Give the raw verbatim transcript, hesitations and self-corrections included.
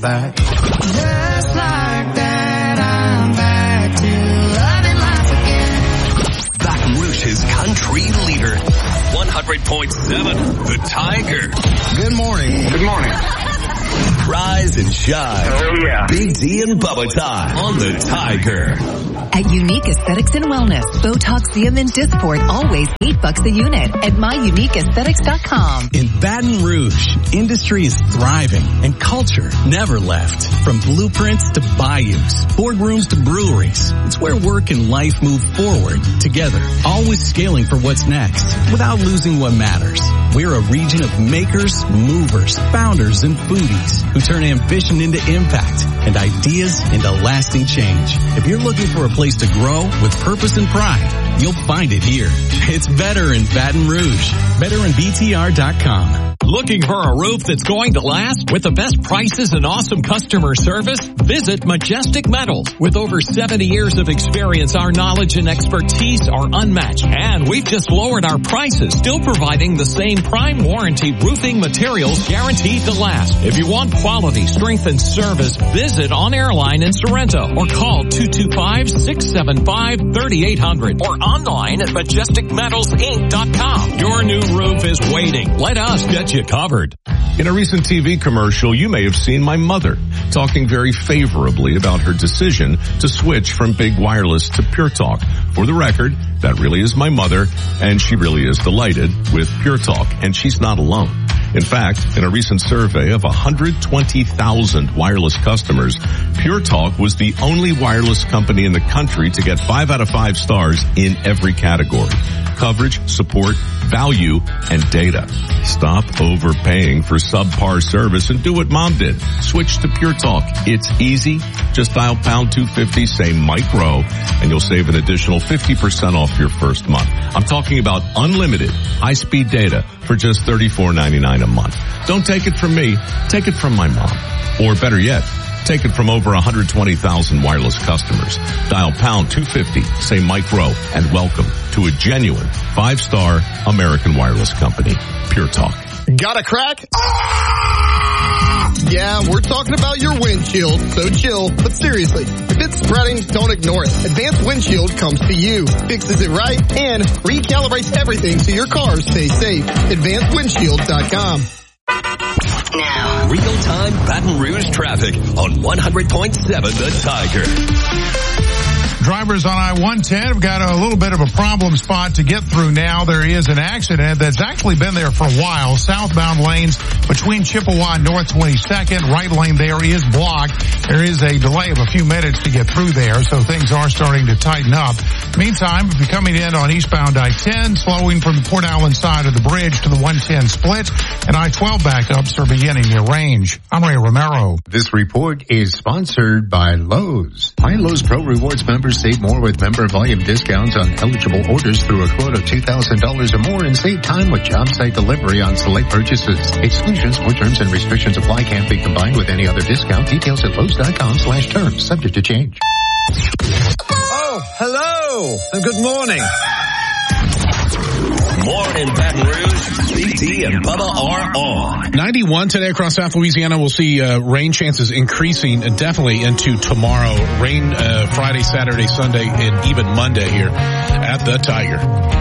back. Just like that, I'm back to loving life again. Baton Rouge's country leader, one hundred point seven, The Tiger. Good morning. Good morning. Rise and shine. Oh, yeah. Big D and Bubba time on The Tiger. At Unique Aesthetics and Wellness, Botox, Xeum, and Dysport, always eight bucks a unit at my unique aesthetics dot com. In Baton Rouge, industry is thriving and culture never left. From blueprints to bayous, boardrooms to breweries, it's where work and life move forward together, always scaling for what's next without losing what matters. We're a region of makers, movers, founders, and foodies who turn ambition into impact and ideas into lasting change. If you're looking for a place to grow with purpose and pride, you'll find it here. It's better in Baton Rouge. better in B T R dot com. Looking for a roof that's going to last with the best prices and awesome customer service? Visit Majestic Metals. With over seventy years of experience, our knowledge and expertise are unmatched. And we've just lowered our prices, still providing the same prime warranty roofing materials guaranteed to last. If you want quality, strength, and service, visit On Airline in Sorrento or call two two five, six seven five, three eight zero zero or online at majestic metals inc dot com. Your new roof is waiting. Let us get you covered. In a recent T V commercial, you may have seen my mother talking very favorably about her decision to switch from big wireless to Pure Talk. For the record, that really is my mother, and she really is delighted with Pure Talk, and she's not alone. In fact, in a recent survey of one hundred twenty thousand wireless customers, Pure Talk was the only wireless company in the country to get five out of five stars in every category: coverage, support, value, and data. Stop overpaying for subpar service and do what Mom did. Switch to Pure Talk. It's easy. Just dial pound two fifty, say micro, and you'll save an additional fifty percent off your first month. I'm talking about unlimited high-speed data for just thirty-four ninety-nine a month. Don't take it from me. Take it from my mom. Or better yet, take it from over one hundred twenty thousand wireless customers. Dial pound two fifty, say micro, and welcome to a genuine five-star American wireless company, Pure Talk. Got a crack? Ah! Yeah, we're talking about your windshield, so chill. But seriously, if it's spreading, don't ignore it. Advanced Windshield comes to you, fixes it right, and recalibrates everything so your car stays safe. advanced windshield dot com. Now, real-time Baton Rouge traffic on one hundred point seven The Tiger. Drivers on I one ten have got a little bit of a problem spot to get through now. There is an accident that's actually been there for a while. Southbound lanes between Chippewa and North twenty-second. Right lane there is blocked. There is a delay of a few minutes to get through there, so things are starting to tighten up. Meantime, if you're coming in on eastbound I ten, slowing from the Port Allen side of the bridge to the one ten split, and I twelve backups are beginning near range. I'm Ray Romero. This report is sponsored by Lowe's. My Lowe's Pro Rewards members save more with member volume discounts on eligible orders through a quote of two thousand dollars or more, and save time with job site delivery on select purchases. Exclusions or terms and restrictions apply. Can't be combined with any other discount. Details at Lowe's dot com slash terms. Subject to change. Oh, hello and good morning. More in Baton Rouge. Big D and Bubba are on. ninety-one today across South Louisiana. We'll see uh, rain chances increasing uh, definitely into tomorrow. Rain uh, Friday, Saturday, Sunday, and even Monday here at the Tiger.